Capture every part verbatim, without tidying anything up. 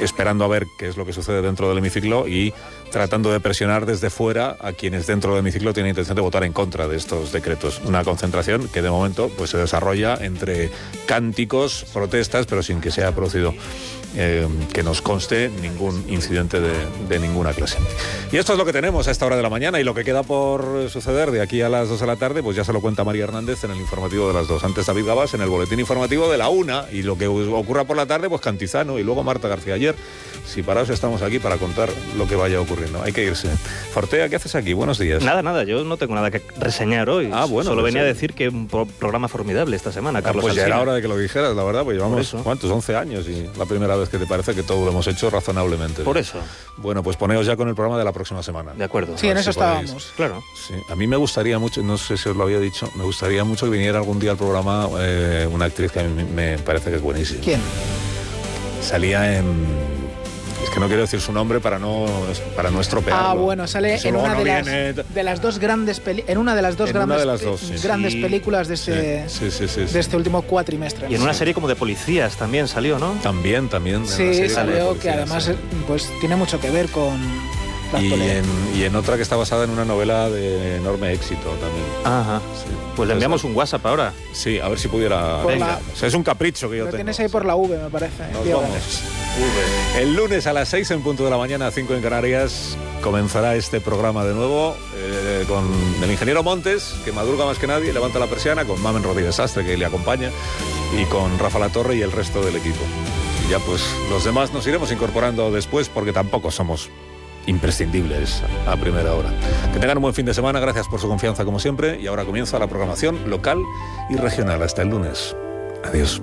esperando a ver qué es lo que sucede dentro del hemiciclo y tratando de presionar desde fuera a quienes dentro del hemiciclo tienen intención de votar en contra de estos decretos. Una concentración que de momento pues se desarrolla entre cánticos, protestas, pero sin que se haya producido eh, que nos conste ningún incidente de, de ninguna clase. Y esto es lo que tenemos a esta hora de la mañana, y lo que queda por suceder de aquí a las dos de la tarde, pues ya se lo cuenta María Hernández en el informativo de las dos. Antes David Gabás en el boletín informativo de la una, y lo que ocurra por la tarde, pues Cantizano, y luego Marta García Ayer. Si paraos, estamos aquí para contar lo que vaya ocurriendo. Hay que irse. Fortea, ¿qué haces aquí? Buenos días. Nada, nada, yo no tengo nada que reseñar hoy. Ah, bueno. Solo pues venía sí. a decir que un pro- programa formidable esta semana, Ah, Carlos pues ya Alsina. era hora de que lo dijeras, la verdad, pues llevamos, ¿cuántos? once años, y la primera vez que te parece que todo lo hemos hecho razonablemente. Por eso. Bueno, pues poneos ya con el programa de la próxima semana. De acuerdo. Sí, en eso si podéis. estábamos. Claro. Sí, a mí me gustaría mucho, no sé si os lo había dicho, me gustaría mucho que viniera algún día al programa eh, una actriz que a mí me parece que es buenísima. ¿Quién? Salía en... Es que no quiero decir su nombre para no para no estropearlo. Ah, bueno, sale Si en luego una no de, las, viene... de las dos grandes peli- en una de las dos En grandes, una de las pe- dos, sí. grandes Sí. películas de este, Sí, sí, sí, sí. de este último cuatrimestre. Y en una serie como de policías también salió, ¿no? También, también. en la Sí, serie de salió que policía, además sí. pues tiene mucho que ver con la Y actualidad. en, y en otra que está basada en una novela de enorme éxito también. Ajá. Sí. Pues le enviamos un WhatsApp ahora. Sí, a ver si pudiera... Por Venga. la- O sea, es un capricho que yo Lo tengo. tienes ahí por la V, me parece. Nos Diego. vamos. El lunes a las seis en punto de la mañana, cinco en Canarias, comenzará este programa de nuevo eh, con el ingeniero Montes, que madruga más que nadie, levanta la persiana, con Mamen Rodríguez Sastre, que le acompaña, y con Rafa Latorre y el resto del equipo. Y ya pues los demás nos iremos incorporando después, porque tampoco somos imprescindibles a primera hora. Que tengan un buen fin de semana, gracias por su confianza como siempre, y ahora comienza la programación local y regional. Hasta el lunes. Adiós.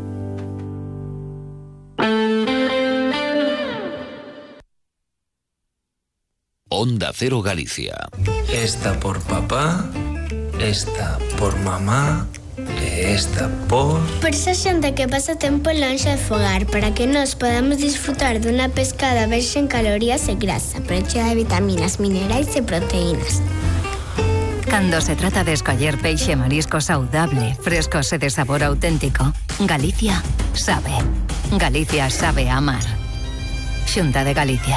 Onda Cero Galicia. Esta por papá, esta por mamá, e esta por... Por esa xente que pasa tempo lonxe de fogar, para que nos podamos disfrutar dunha pescada baixa en calorías e grasa, pero chea de vitaminas, minerais e proteínas. Cando se trata de escoller peixe e marisco saudable, frescos e de sabor auténtico, Galicia sabe. Galicia sabe amar. Xunta de Galicia.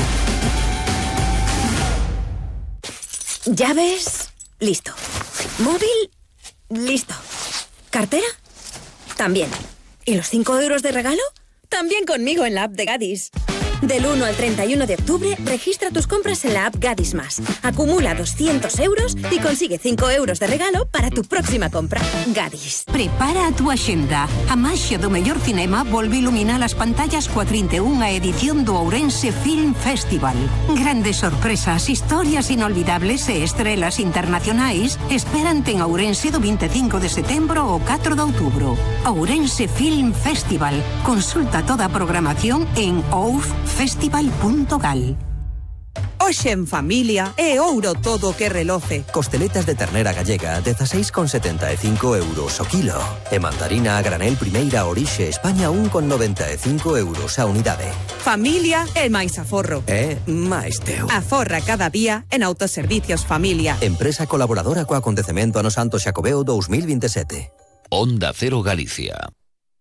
Llaves, listo. Móvil, listo. ¿Cartera? También. ¿Y los cinco euros de regalo? También conmigo en la app de Gadis. Del uno al treinta y uno de octubre, registra tus compras en la app Gadis Más. Acumula doscientos euros y consigue cinco euros de regalo para tu próxima compra. Gadis. Prepara a tu axenda. A maxia do mellor cinema volve iluminar as pantallas coa trinta e unha edición do Ourense Film Festival. Grandes sorpresas, historias inolvidables e estrelas internacionais esperante en Ourense do vinte e cinco de setembro ao catro de outubro. Ourense Film Festival. Consulta toda a programación en ouf festival punto gal. Hoxe en familia é ouro todo o que reloce. Costeletas de ternera gallega a dezasseis con setenta e cinco euros o kilo. E mandarina a granel primeira orixe España un con noventa e cinco euros a unidade. Familia é máis aforro. É máis teu. Aforra cada día en Autoservicios Familia. Empresa colaboradora co acontecemento ano Santo Xacobeo dos mil veintisiete. Onda Cero Galicia.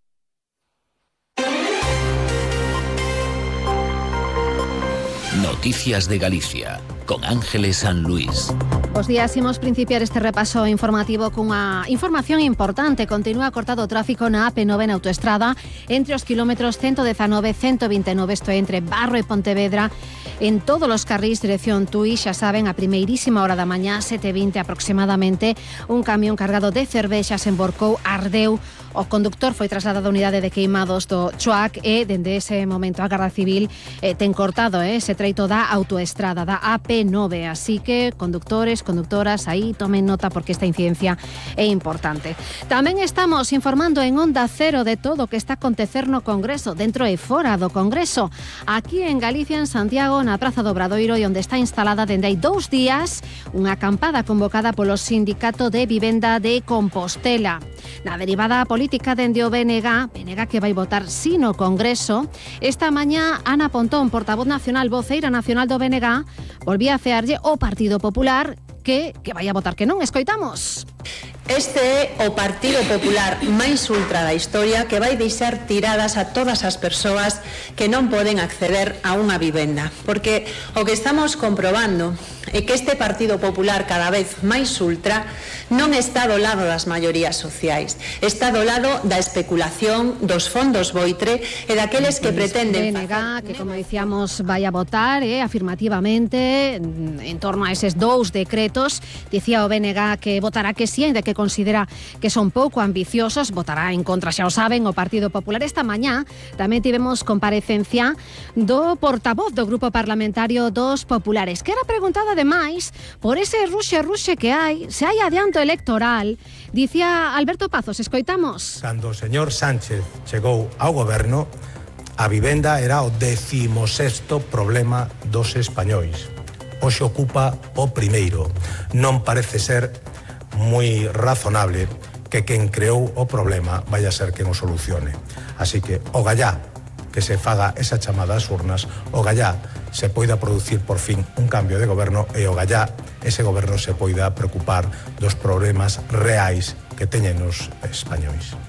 Noticias de Galicia, con Ángeles San Luis. Bos días, imos principiar este repaso informativo cunha información importante. Continúa cortado o tráfico na A P nove na autoestrada entre os kilómetros ciento dezanove e ciento vinte e nove, isto é, entre Barro e Pontevedra, en todos os carrís dirección Tui. Xa saben, a primeirísima hora da mañá, sete e vinte aproximadamente, un camión cargado de cervexas emborcou, ardeu. O conductor foi trasladado á unidade de queimados do Choac e, dende ese momento, a Garda Civil eh, ten cortado eh, ese treito da autoestrada, da A P nove. Así que, conductores, conductoras, aí tomen nota porque esta incidencia é importante. Tamén estamos informando en Onda Cero de todo o que está a acontecer no Congreso, dentro e fora do Congreso. Aquí en Galicia, en Santiago, na Praza do Obradoiro, e onde está instalada dende hai dous días unha acampada convocada polo Sindicato de Vivenda de Compostela. Na derivada política dende o B N G, B N G que vai votar si no Congreso, esta mañá Ana Pontón, portavoz nacional, voceira nacional do B N G, volvía a cearlle o Partido Popular que, que vai a votar que non. Escoitamos. Este é o Partido Popular máis ultra da historia que vai deixar tiradas a todas as persoas que non poden acceder a unha vivenda. Porque o que estamos comprobando é que este Partido Popular cada vez máis ultra non está do lado das maiorías sociais, está do lado da especulación, dos fondos boitre e daqueles que pretenden... B N G, que como dicíamos vai a votar eh, afirmativamente en torno a eses dous decretos. Dicía o B N G que votará que sí, de que considera que son pouco ambiciosos, votará en contra, xa o saben, o Partido Popular. Esta mañá tamén tivemos comparecencia do portavoz do Grupo Parlamentario dos Populares, que era preguntada ademais por ese ruxe-ruxe que hai, se hai adianto electoral. Dicía Alberto Pazos, escoitamos. Cando o señor Sánchez chegou ao goberno, a vivenda era o decimosexto problema dos españois. Hoxe ocupa o primeiro. Non parece ser moi razonable que quen creou o problema vaya a ser quen o solucione. Así que o gallá que se faga esa chamada ás urnas, o gallá se poida producir por fin un cambio de goberno e o gallá ese goberno se poida preocupar dos problemas reais que teñen os españois.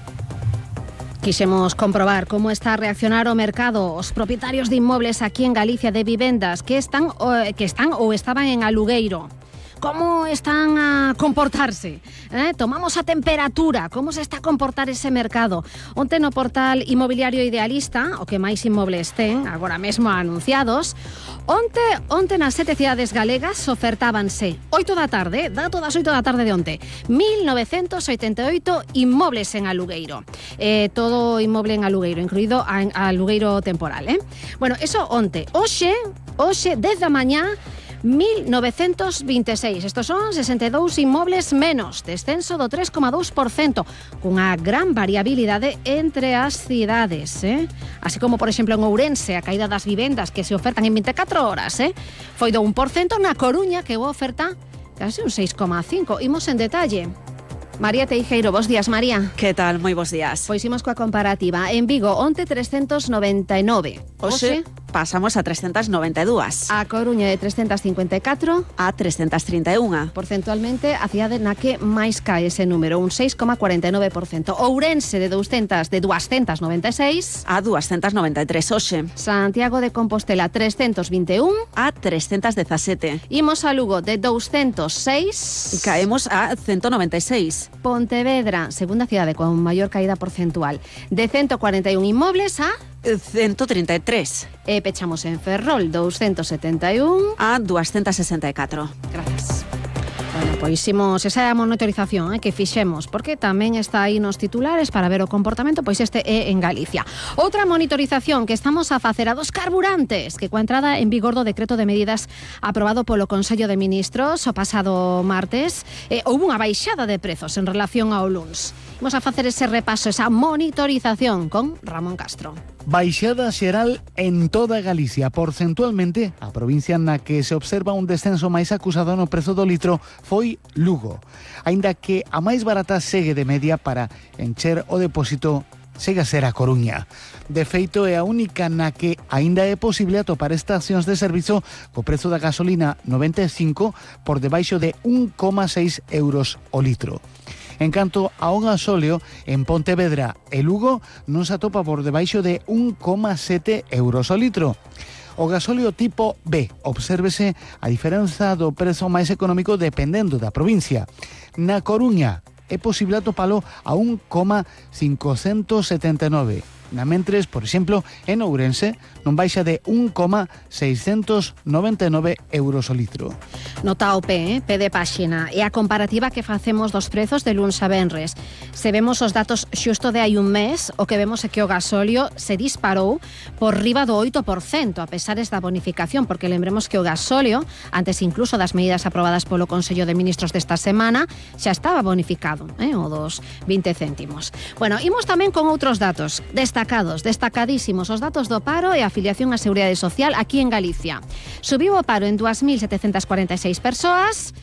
Quixemos comprobar como está a reaccionar o mercado, os propietarios de inmobles aquí en Galicia de vivendas que están, que están ou estaban en alugueiro. ¿Cómo están a comportarse? ¿Eh? Tomamos a temperatura, como se está a comportar ese mercado? Onte no portal Inmobiliario Idealista, o que máis inmobles ten, agora mesmo anunciados, onte, onte nas sete cidades galegas ofertábanse oito da tarde, dato das oito da tarde de onte, mil novecentos oitenta e oito inmobles en alugueiro. Eh, todo inmoble en alugueiro, incluído a, a alugueiro temporal. Eh? Bueno, eso onte. Oxe, oxe, desde a mañá, mil novecentos vinte e seis. Estos son sesenta e dous inmobles menos, descenso do tres coma dous por cento, cunha gran variabilidade entre as cidades, eh? Así como, por exemplo, en Ourense, a caída das vivendas que se ofertan en vinte e catro horas, eh? Foi do un por cento, na Coruña, que boa oferta case un seis coma cinco. Imos en detalle. María Teijeiro, bos días, María. Que tal? Moi bos días. Pois imos coa comparativa. En Vigo, onte trescentos noventa e nove. Oxe, pasamos a trescentos noventa e dous. A Coruña de trescentos cincuenta e catro a trescentos trinta e un. Porcentualmente, a cidade na que máis cae ese número, un seis coma cuarenta e nove por cento. Ourense de doscientos de doscientos noventa e seis a doscientos noventa e tres hoxe. Santiago de Compostela trescentos vinte e un a trescentos dezasete. Imos a Lugo de doscientos seis caemos a ciento noventa e seis. Pontevedra, segunda cidade con maior caída porcentual, de ciento cuarenta e un inmobles a ciento trinta e tres. E pechamos en Ferrol, doscientos setenta e un a doscientos sesenta e catro. Gracias. Bueno, pois imos esa é a monitorización eh, que fixemos, porque tamén está aí nos titulares para ver o comportamento, pois este é en Galicia. Outra monitorización que estamos a facer a dos carburantes, que coa entrada en vigor do decreto de medidas aprobado polo Consello de Ministros o pasado martes, eh, houve unha baixada de prezos en relación ao luns. Imos a facer ese repaso, esa monitorización con Ramón Castro. Baixada xeral en toda Galicia. Porcentualmente, a provincia na que se observa un descenso máis acusado no prezo do litro foi Lugo. Aínda que a máis barata segue de media para encher o depósito segue a ser a Coruña. De feito, é a única na que aínda é posible atopar estacións de servizo co prezo da gasolina noventa e cinco por debaixo de un coma seis euros o litro. En canto ao gasóleo, en Pontevedra e Lugo non se atopa por debaixo de un coma sete euros o litro. O gasóleo tipo B, obsérvese a diferenza do prezo máis económico dependendo da provincia. Na Coruña é posible atopalo a un coma cincocentos setenta e nove. Na mentres, por exemplo, en Ourense non baixa de un coma seiscentos noventa e nove euros o litro. Nota o P, eh? P de páxina, e a comparativa que facemos dos prezos de luns a venres. Se vemos os datos xusto de hai un mes, o que vemos é que o gasóleo se disparou por riba do oito por cento, a pesares da bonificación, porque lembremos que o gasóleo, antes incluso das medidas aprobadas polo Consello de Ministros desta semana, xa estaba bonificado, eh? o dos vinte céntimos. Bueno, imos tamén con outros datos destacados, destacadísimos, os datos do paro e a afiliación á Seguridade Social aquí en Galicia. Subiu o paro en dúas mil setecentas cuarenta e seis persoas,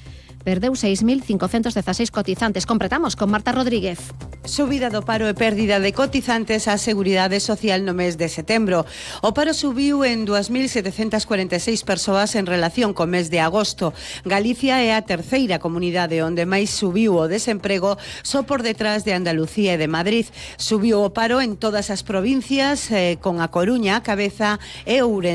perdeu seis mil cincocentos dieciséis cotizantes. Completamos con Marta Rodríguez. Subida do paro e pérdida de cotizantes á Seguridade Social no mes de setembro. O paro subiu en dúas mil setecentas cuarenta e seis persoas en relación co mes de agosto. Galicia é a terceira comunidade onde máis subiu o desemprego, só por detrás de Andalucía e de Madrid. Subiu o paro en todas as provincias, eh, con A Coruña a cabeza e Ourense